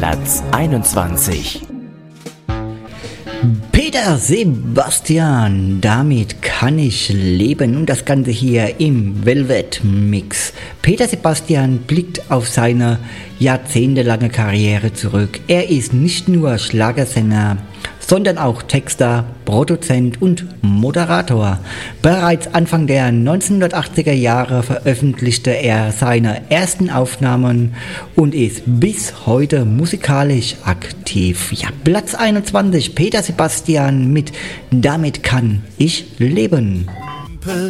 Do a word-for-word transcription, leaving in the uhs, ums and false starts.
Platz einundzwanzig. Peter Sebastian, damit kann ich leben, und das Ganze hier im Velvet Mix. Peter Sebastian blickt auf seine jahrzehntelange Karriere zurück. Er ist nicht nur Schlagersänger, sondern auch Texter, Produzent und Moderator. Bereits Anfang der neunzehnhundertachtziger Jahre veröffentlichte er seine ersten Aufnahmen und ist bis heute musikalisch aktiv. Ja, Platz einundzwanzig, Peter Sebastian mit Damit kann ich leben.